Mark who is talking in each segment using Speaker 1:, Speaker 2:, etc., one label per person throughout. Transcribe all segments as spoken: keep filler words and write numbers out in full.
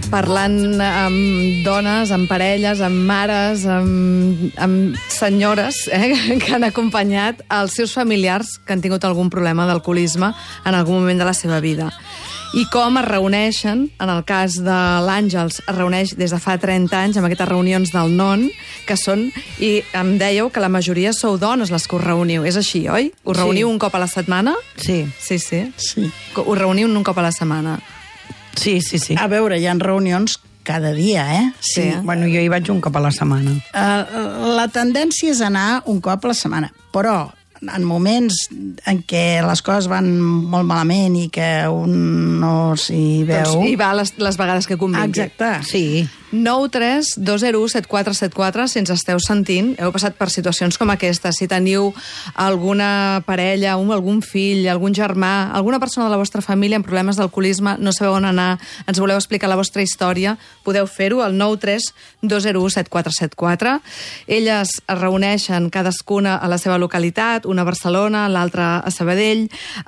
Speaker 1: parlant amb dones, amb parelles, amb mares, amb, amb senyores eh, que han acompanyat els seus familiars que han tingut algun problema d'alcoholisme en algun moment de la seva vida. I com es reuneixen, en el cas de l'Àngels, es reuneix des de fa trenta anys amb aquestes reunions del N O N, que són, i em dèieu que la majoria sou dones les que us reuniu. És així, oi? Us
Speaker 2: Sí.
Speaker 1: reuniu un cop a la setmana?
Speaker 2: Sí.
Speaker 1: Sí, sí.
Speaker 2: Sí.
Speaker 1: Us reuniu un cop a la setmana?
Speaker 2: Sí, sí, sí.
Speaker 3: A veure, hi ha reunions cada dia, eh?
Speaker 1: Sí.
Speaker 2: Bueno, jo hi vaig un cop a la setmana.
Speaker 3: Uh, la tendència és anar un cop a la setmana, però en moments en què les coses van molt malament i que un no s'hi veu...
Speaker 1: Doncs hi va les, les vegades que convingui.
Speaker 3: Exacte.
Speaker 2: Sí.
Speaker 1: nou tres dos zero u set quatre set quatre, si ens esteu sentint, heu passat per situacions com aquesta. Si teniu alguna parella, un, algun fill, algun germà, alguna persona de la vostra família amb problemes d'alcoholisme, no sabeu on anar, ens voleu explicar la vostra història, podeu fer-ho al nou tres dos zero u set quatre set quatre. Elles es reuneixen cadascuna a la seva localitat, una a Barcelona, l'altra a Sabadell,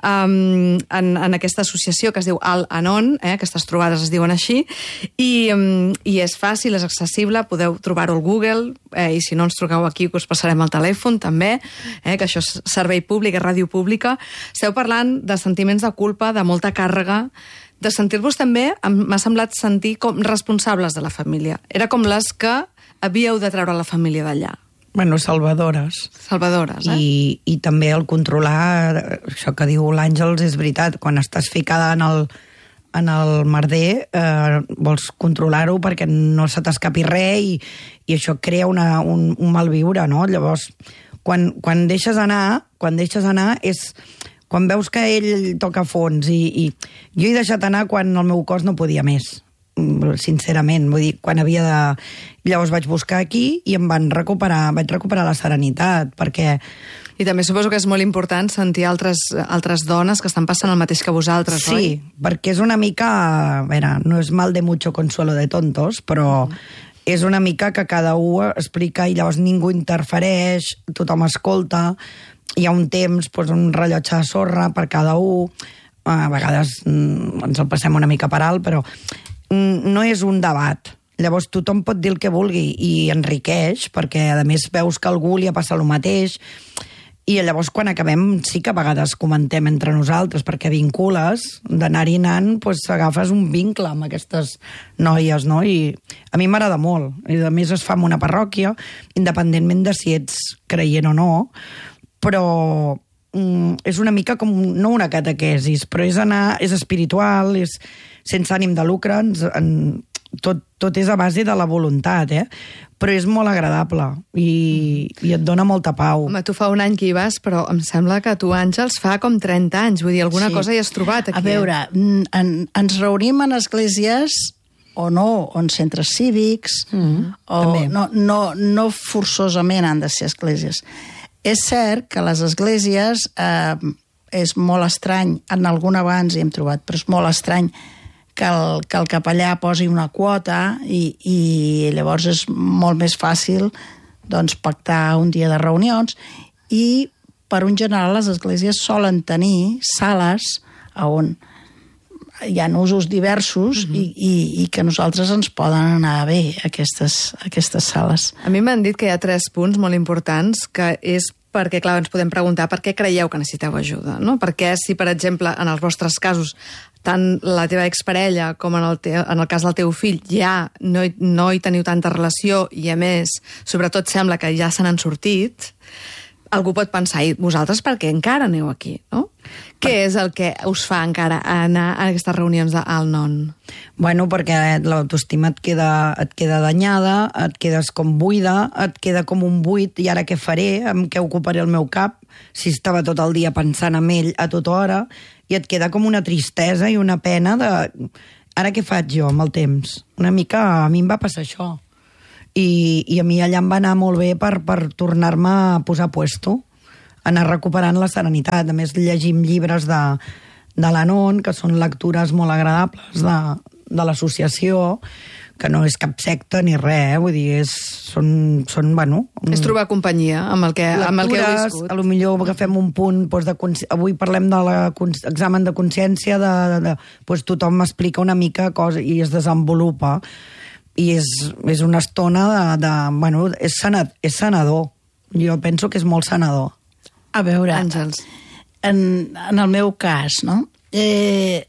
Speaker 1: um, en, en aquesta associació que es diu Al Anon, eh, aquestes trobades es diuen així, i, um, i és fàcil, és accessible, podeu trobar-ho al Google, eh, i si no ens truqueu aquí us passarem el telèfon també, eh, que això és servei públic, és ràdio pública. Esteu parlant de sentiments de culpa, de molta càrrega, de sentir-vos també, m'ha semblat sentir com responsables de la família. Era com les que havíeu de treure la família d'allà.
Speaker 2: Bueno, salvadores.
Speaker 1: Salvadores, eh?
Speaker 2: I, I també el controlar, això que diu l'Àngels és veritat, quan estàs ficada en el, en el merder, eh, vols controlar-ho perquè no se t'escapi res i, i això crea una, un, un malviure, no? Llavors, quan, quan deixes anar, quan deixes anar és quan veus que ell toca fons i, i jo he deixat anar quan el meu cos no podia més, sincerament, vull dir, quan havia de... Llavors vaig buscar aquí i em van recuperar, vaig recuperar la serenitat, perquè...
Speaker 1: I també suposo que és molt important sentir altres, altres dones que estan passant el mateix que vosaltres,
Speaker 2: sí,
Speaker 1: oi?
Speaker 2: Sí, perquè és una mica... A veure, no és mal de mucho consuelo de tontos, però és una mica que cada un explica i llavors ningú interfereix, tothom escolta, hi ha un temps, doncs, un rellotge de sorra per cada un, a vegades mm, ens el passem una mica per alt, però mm, no és un debat. Llavors tothom pot dir el que vulgui i enriqueix, perquè a més veus que a algú li ha passat el mateix, i llavors quan acabem sí que a vegades comentem entre nosaltres, perquè vincules, d'anar-hi anant, doncs agafes un vincle amb aquestes noies, no? I a mi m'agrada molt. I a més es fa en una parròquia, independentment de si ets creient o no, però mm, és una mica com, no una catequesis, però és anar, és espiritual, és sense ànim de lucre, ens, en, tot, tot és a base de la voluntat, eh? Però és molt agradable i, i et dona molta pau.
Speaker 1: Home, tu fa un any que hi vas, però em sembla que tu, Àngels, fa com trenta anys. Vull dir, alguna
Speaker 3: Sí.
Speaker 1: cosa hi has trobat aquí.
Speaker 3: A veure, en, ens reunim en esglésies o no, o en centres cívics,
Speaker 2: Mm,
Speaker 3: o
Speaker 2: també.
Speaker 3: no, no, no forçosament han de ser esglésies. És cert que les esglésies eh, és molt estrany, en algun abans hi hem trobat, però és molt estrany que el, que el capellà posi una quota i, i llavors és molt més fàcil doncs, pactar un dia de reunions i per un general les esglésies solen tenir sales on hi ha usos diversos mm-hmm. i, i, i que a nosaltres ens poden anar bé aquestes, aquestes sales.
Speaker 1: A mi m'han dit que hi ha tres punts molt importants, que és perquè, clar, ens podem preguntar per què creieu que necessiteu ajuda, no? Perquè si, per exemple, en els vostres casos, tant la teva exparella com en el, te, en el cas del teu fill ja no, hi, no hi teniu tanta relació i, a més, sobretot sembla que ja se n'han sortit, algú pot pensar, i vosaltres per què encara aneu aquí, no? Què és el que us fa encara anar a aquestes reunions d'Al Non?
Speaker 2: Bueno, perquè l'autoestima et queda, et queda danyada, et quedes com buida, et queda com un buit, i ara què faré? Amb què ocuparé el meu cap? Si estava tot el dia pensant en ell a tota hora, i et queda com una tristesa i una pena de... Ara què faig jo amb el temps? Una mica a mi em va passar això. I, i a mi allà em va anar molt bé per, per tornar-me a posar a puesto, anar recuperant la serenitat. A més, llegim llibres de, de l'Anon, que són lectures molt agradables de, de l'associació, que no és cap secta ni res, eh? Vull dir, és, són, són, bueno...
Speaker 1: És trobar companyia amb el que, amb el que heu viscut.
Speaker 2: A lo millor agafem un punt, doncs, de, avui parlem de l'examen de consciència, de, de, de, doncs tothom m'explica una mica cosa i es desenvolupa. I és, és una estona de... de bueno, és, sanat, és sanador. Jo penso que és molt sanador.
Speaker 3: A veure,
Speaker 1: Àngels.
Speaker 3: En, en el meu cas, no? Eh,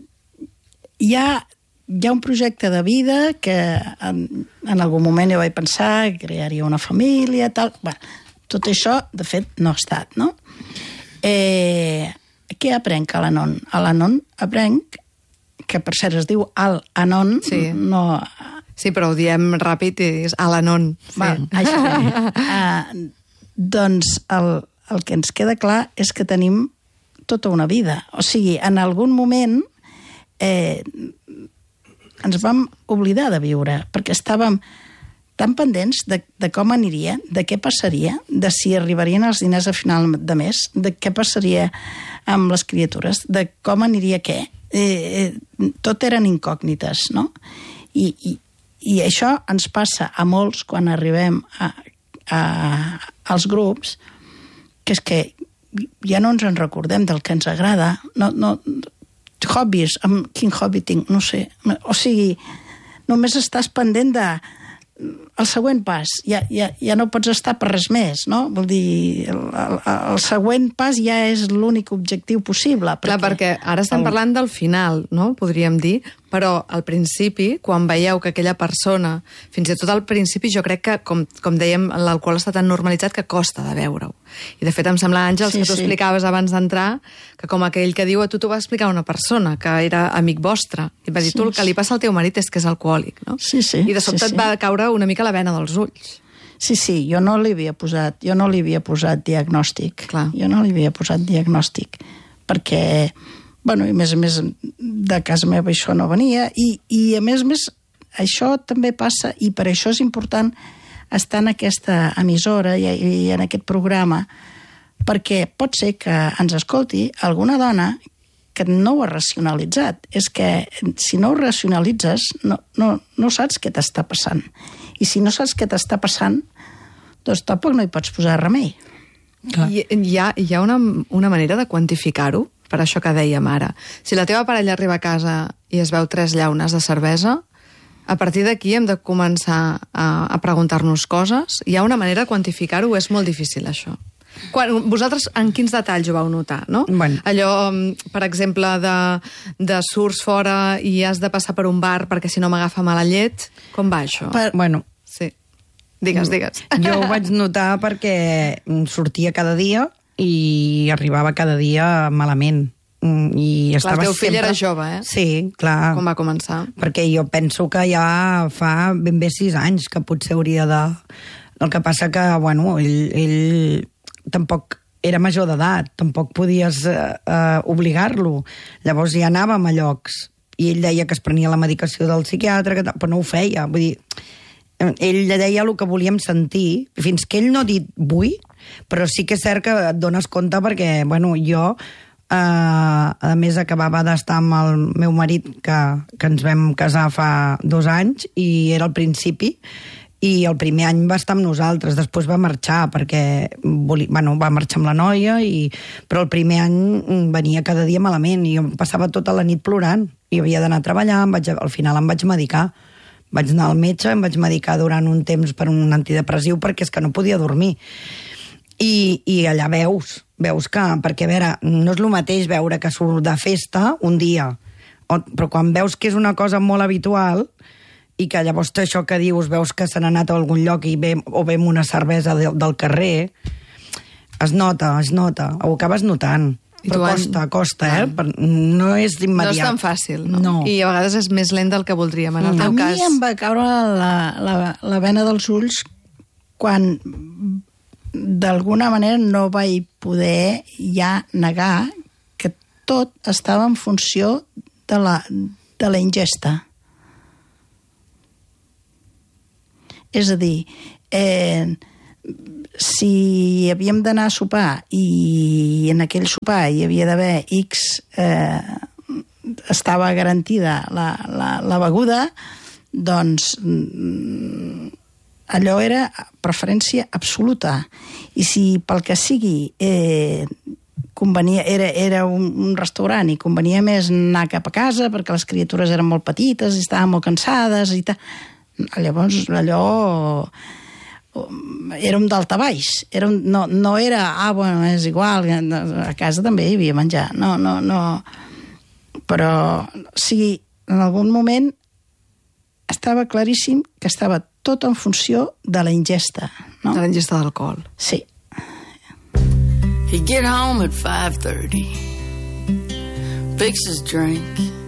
Speaker 3: hi ha... Hi ha un projecte de vida que en, en algun moment jo vaig pensar que crearia una família, tal... Bé, tot això, de fet, no ha estat, no? Eh, què aprenc a l'Anon? A l'Anon aprenc, que per cert es diu Al-Anon,
Speaker 1: sí.
Speaker 3: no...
Speaker 1: Sí, però ho diem ràpid i és Al-Anon. Sí.
Speaker 3: Va, això. uh, doncs el, el que ens queda clar és que tenim tota una vida. O sigui, en algun moment... Eh, ens vam oblidar de viure, perquè estàvem tan pendents de, de com aniria, de què passaria, de si arribarien els diners a final de mes, de què passaria amb les criatures, de com aniria què. Eh, eh, tot eren incògnites, no? I, i, i això ens passa a molts quan arribem a, a, als grups, que és que ja no ens en recordem del que ens agrada, no... no hobbies, amb quin hobby tinc, no sé. O sigui, només estàs pendent de el següent pas. Ja, ja, ja no pots estar per res més, no? Vol dir, el, el, el següent pas ja és l'únic objectiu possible.
Speaker 1: Perquè... Clar, perquè ara estem el... parlant del final, no? Podríem dir, però al principi, quan veieu que aquella persona, fins i tot al principi, jo crec que, com, com dèiem, l'alcohol està tan normalitzat que costa de veure-ho. I de fet em sembla, Àngels, sí, que tu sí. explicaves abans d'entrar, que com aquell que diu a tu t'ho va explicar una persona, que era amic vostre, i va dir, sí, tu el que li passa al teu marit és que és alcohòlic, no?
Speaker 3: Sí, sí.
Speaker 1: I de sobte
Speaker 3: sí,
Speaker 1: et va caure una mica la vena dels ulls.
Speaker 3: Sí, sí, jo no li havia posat, jo no li havia posat diagnòstic.
Speaker 1: Clar.
Speaker 3: Jo no li havia posat diagnòstic, perquè, bueno, i a més a més de casa meva això no venia, i, i a més a més això també passa, i per això és important estar en aquesta emissora i, i en aquest programa, perquè pot ser que ens escolti alguna dona que no ho ha racionalitzat. És que si no ho racionalitzes, no, no, no saps què t'està passant. I si no saps què t'està passant, doncs tampoc no hi pots posar remei.
Speaker 1: I, hi ha, hi ha una, una manera de quantificar-ho, per això que dèiem ara. Si la teva parella arriba a casa i es veu tres llaunes de cervesa, a partir d'aquí hem de començar a, a preguntar-nos coses. Hi ha una manera de quantificar-ho, és molt difícil, això. Quan, vosaltres en quins detalls ho vau notar, no?
Speaker 2: Bueno.
Speaker 1: Allò, per exemple, de, de surts fora i has de passar per un bar perquè si no m'agafa mala llet, com va això?
Speaker 2: Per, bueno,
Speaker 1: sí. Digues, digues.
Speaker 2: Jo ho vaig notar perquè sortia cada dia i arribava cada dia malament. I
Speaker 1: clar, el teu fill sempre... era jove, eh?
Speaker 2: Sí, clar.
Speaker 1: Com va començar?
Speaker 2: Perquè jo penso que ja fa ben bé sis anys que potser hauria de... El que passa que, bueno, ell, ell tampoc era major d'edat, tampoc podies eh, eh, obligar-lo. Llavors ja anàvem a llocs i ell deia que es prenia la medicació del psiquiatre, que, però no ho feia. Vull dir, ell deia el que volíem sentir, fins que ell no ha dit vull, però sí que és cert que et dones compte perquè, bueno, jo, eh, a més, acabava d'estar amb el meu marit, que, que ens vam casar fa dos anys, i era al principi, i el primer any va estar amb nosaltres, després va marxar perquè volia, bueno, va marxar amb la noia, i, però el primer any venia cada dia malament i jo passava tota la nit plorant i havia d'anar a treballar, em vaig, al final em vaig medicar, vaig anar al metge, em vaig medicar durant un temps per un antidepressiu perquè és que no podia dormir. I, i allà veus, veus que, perquè a veure, no és el mateix veure que surt de festa un dia, o, però quan veus que és una cosa molt habitual i que llavors això que dius, veus que se n'ha anat a algun lloc i ve, o ve una cervesa de, del carrer, es nota, es nota, ho acabes notant. I però costa, en... costa, eh? Per... No és d'immediat.
Speaker 1: No és tan fàcil, no?
Speaker 2: no?
Speaker 1: I a vegades és més lent del que voldríem, en el
Speaker 3: mm.
Speaker 1: teu
Speaker 3: a
Speaker 1: cas.
Speaker 3: A mi em va caure la, la, la vena dels ulls quan d'alguna manera no vaig poder ja negar que tot estava en funció de la, de la ingesta. És a dir, eh, si havíem d'anar a sopar i en aquell sopar hi havia d'haver X, eh, estava garantida la, la, la beguda, doncs allò era preferència absoluta. I si pel que sigui eh, convenia, era, era un, un restaurant i convenia més anar cap a casa perquè les criatures eren molt petites i estaven molt cansades i tal, llavors allò era un daltabaix, era un, no, no era, ah, bueno, és igual, a casa també hi havia menjar, no, no, no, però sí, en algun moment estava claríssim que estava tot en funció de la ingesta, no?
Speaker 1: De la ingesta d'alcohol.
Speaker 3: Sí.
Speaker 4: He'd get home at five thirty, fix his drink,